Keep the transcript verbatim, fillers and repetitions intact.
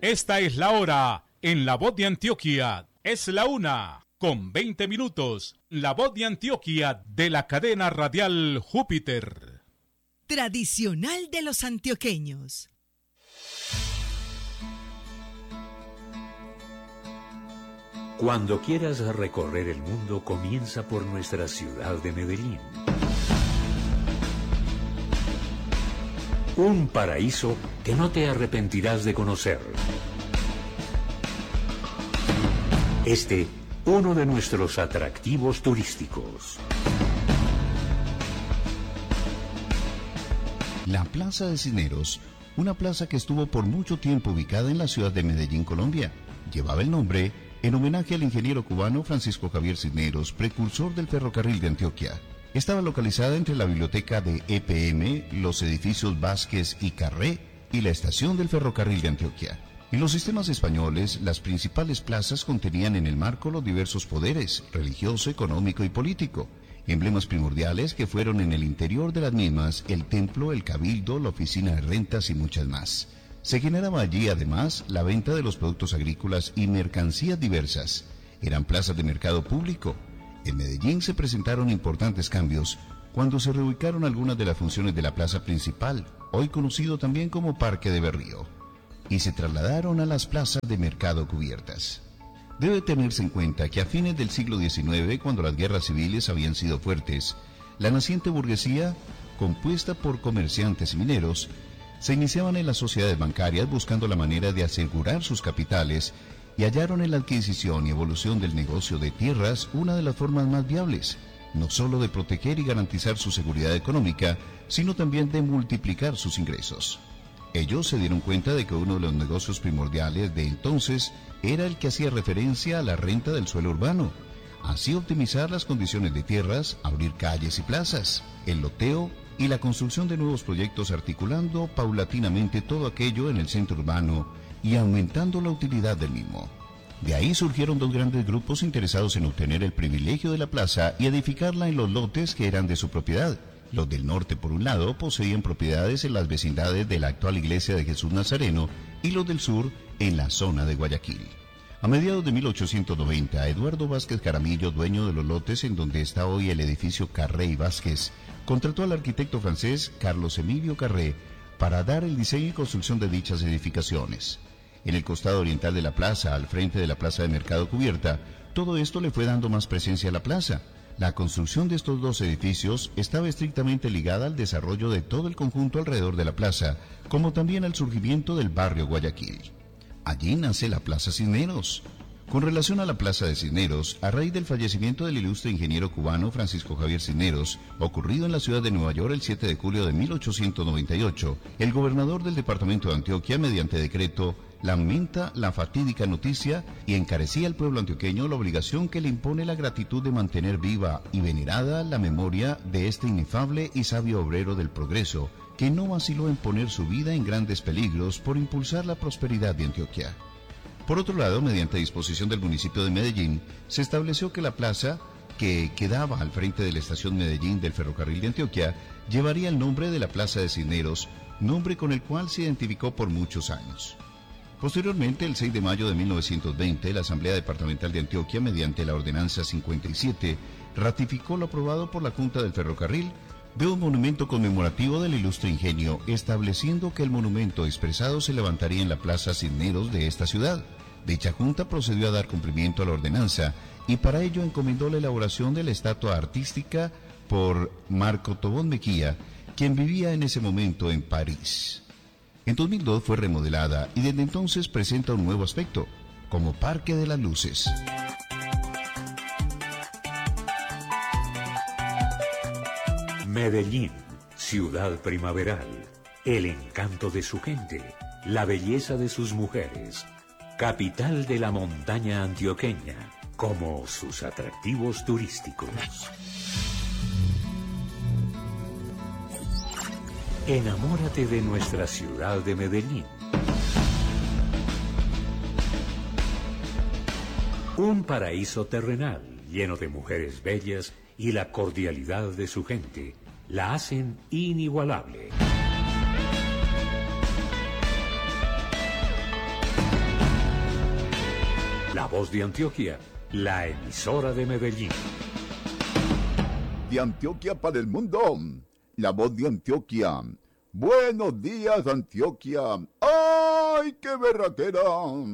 Esta es la hora en La Voz de Antioquia. Es la una con veinte minutos. La Voz de Antioquia de la cadena radial Júpiter. Tradicional de los antioqueños. Cuando quieras recorrer el mundo, comienza por nuestra ciudad de Medellín. Un paraíso que no te arrepentirás de conocer. Este, uno de nuestros atractivos turísticos. La Plaza de Cisneros, una plaza que estuvo por mucho tiempo ubicada en la ciudad de Medellín, Colombia, llevaba el nombre en homenaje al ingeniero cubano Francisco Javier Cisneros, precursor del ferrocarril de Antioquia. Estaba localizada entre la biblioteca de E P M, los edificios Vázquez y Carré y la estación del ferrocarril de Antioquia. En los sistemas españoles, las principales plazas contenían en el marco los diversos poderes, religioso, económico y político. Emblemas primordiales que fueron en el interior de las mismas el templo, el cabildo, la oficina de rentas y muchas más. Se generaba allí además la venta de los productos agrícolas y mercancías diversas. Eran plazas de mercado público. En Medellín se presentaron importantes cambios cuando se reubicaron algunas de las funciones de la plaza principal, hoy conocido también como Parque de Berrío, y se trasladaron a las plazas de mercado cubiertas. Debe tenerse en cuenta que a fines del siglo diecinueve, cuando las guerras civiles habían sido fuertes, la naciente burguesía, compuesta por comerciantes y mineros, se iniciaban en las sociedades bancarias buscando la manera de asegurar sus capitales y hallaron en la adquisición y evolución del negocio de tierras una de las formas más viables, no solo de proteger y garantizar su seguridad económica, sino también de multiplicar sus ingresos. Ellos se dieron cuenta de que uno de los negocios primordiales de entonces era el que hacía referencia a la renta del suelo urbano, así optimizar las condiciones de tierras, abrir calles y plazas, el loteo y la construcción de nuevos proyectos, articulando paulatinamente todo aquello en el centro urbano y aumentando la utilidad del mismo. De ahí surgieron dos grandes grupos interesados en obtener el privilegio de la plaza y edificarla en los lotes que eran de su propiedad. Los del norte, por un lado, poseían propiedades en las vecindades de la actual iglesia de Jesús Nazareno y los del sur en la zona de Guayaquil. A mediados de mil ochocientos noventa, Eduardo Vázquez Jaramillo, dueño de los lotes en donde está hoy el edificio Carré y Vázquez, contrató al arquitecto francés Carlos Emilio Carré para dar el diseño y construcción de dichas edificaciones. En el costado oriental de la plaza, al frente de la plaza de mercado cubierta, todo esto le fue dando más presencia a la plaza. La construcción de estos dos edificios estaba estrictamente ligada al desarrollo de todo el conjunto alrededor de la plaza, como también al surgimiento del barrio Guayaquil. Allí nace la Plaza Cisneros. Con relación a la Plaza de Cisneros, a raíz del fallecimiento del ilustre ingeniero cubano Francisco Javier Cisneros, ocurrido en la ciudad de Nueva York el siete de julio de mil ochocientos noventa y ocho, el gobernador del departamento de Antioquia, mediante decreto, lamenta la fatídica noticia y encarecía al pueblo antioqueño la obligación que le impone la gratitud de mantener viva y venerada la memoria de este inefable y sabio obrero del progreso, que no vaciló en poner su vida en grandes peligros por impulsar la prosperidad de Antioquia. Por otro lado, mediante disposición del municipio de Medellín, se estableció que la plaza, que quedaba al frente de la estación Medellín del ferrocarril de Antioquia, llevaría el nombre de la Plaza de Cisneros, nombre con el cual se identificó por muchos años. Posteriormente, el seis de mayo de mil novecientos veinte, la Asamblea Departamental de Antioquia, mediante la Ordenanza cincuenta y siete, ratificó lo aprobado por la Junta del Ferrocarril de un monumento conmemorativo del ilustre ingenio, estableciendo que el monumento expresado se levantaría en la Plaza Cisneros de esta ciudad. Dicha junta procedió a dar cumplimiento a la ordenanza y para ello encomendó la elaboración de la estatua artística por Marco Tobón Mejía, quien vivía en ese momento en París. En dos mil dos fue remodelada y desde entonces presenta un nuevo aspecto, como Parque de las Luces. Medellín, ciudad primaveral, el encanto de su gente, la belleza de sus mujeres, capital de la montaña antioqueña, como sus atractivos turísticos. Enamórate de nuestra ciudad de Medellín. Un paraíso terrenal lleno de mujeres bellas y la cordialidad de su gente la hacen inigualable. La Voz de Antioquia, la emisora de Medellín. De Antioquia para el mundo, La Voz de Antioquia. Buenos días, Antioquia. ¡Ay, qué berraquera!